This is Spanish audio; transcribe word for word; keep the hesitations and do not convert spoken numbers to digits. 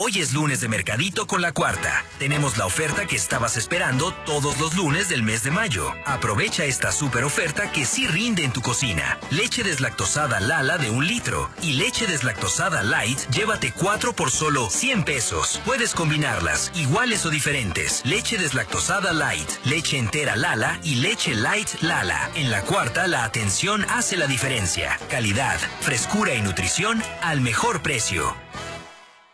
Hoy es lunes de Mercadito con la Cuarta. Tenemos la oferta que estabas esperando todos los lunes del mes de mayo. Aprovecha esta super oferta que sí rinde en tu cocina. Leche deslactosada Lala de un litro y leche deslactosada Light, llévate cuatro por solo cien pesos. Puedes combinarlas, iguales o diferentes. Leche deslactosada Light, leche entera Lala y leche Light Lala. En la Cuarta, la atención hace la diferencia. Calidad, frescura y nutrición al mejor precio.